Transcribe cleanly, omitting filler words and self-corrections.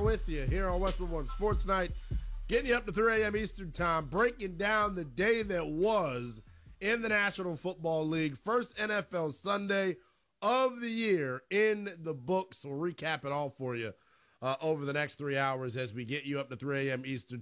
with you here on Westwood One Sports Night, getting you up to 3 a.m. Eastern Time, breaking down the day that was in the National Football League. First NFL Sunday of the year in the books. We'll recap it all for you over the next 3 hours as we get you up to 3 a.m. Eastern